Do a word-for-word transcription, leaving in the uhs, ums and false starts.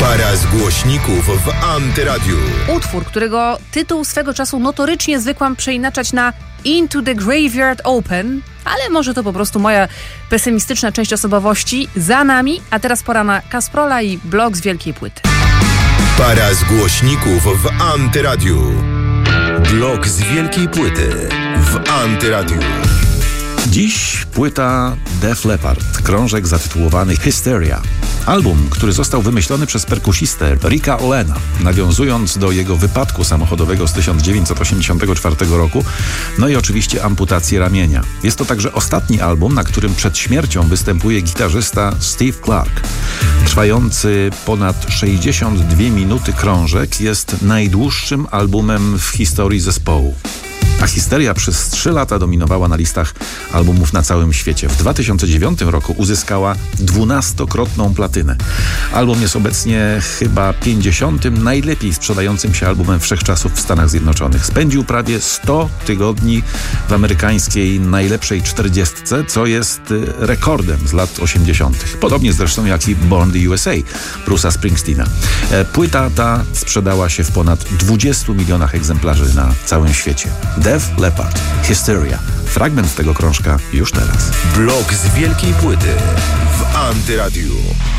Para z głośników w Antyradiu. Utwór, którego tytuł swego czasu notorycznie zwykłam przeinaczać na Into the Graveyard Open, ale może to po prostu moja pesymistyczna część osobowości. Za nami, a teraz pora na Kasprola i Blok z wielkiej płyty. Para z głośników w Antyradiu. Blok z wielkiej płyty w Antyradiu. Dziś płyta Def Leppard, krążek zatytułowany Hysteria. Album, który został wymyślony przez perkusistę Ricka Olena, nawiązując do jego wypadku samochodowego z tysiąc dziewięćset osiemdziesiątego czwartego roku, no i oczywiście amputację ramienia. Jest to także ostatni album, na którym przed śmiercią występuje gitarzysta Steve Clark. Trwający ponad sześćdziesiąt dwie minuty krążek jest najdłuższym albumem w historii zespołu. A Hysteria przez trzy lata dominowała na listach albumów na całym świecie. W dwa tysiące dziewiątym roku uzyskała dwunastokrotną platynę. Album jest obecnie chyba pięćdziesiątym najlepiej sprzedającym się albumem wszechczasów w Stanach Zjednoczonych. Spędził prawie sto tygodni w amerykańskiej najlepszej czterdziestce, co jest rekordem z lat osiemdziesiątych. Podobnie zresztą jak i Born the U S A Bruce'a Springsteena. Płyta ta sprzedała się w ponad dwudziestu milionach egzemplarzy na całym świecie. Def Leppard, Hysteria. Fragment tego krążka już teraz. Blok z wielkiej płyty w Antyradiu.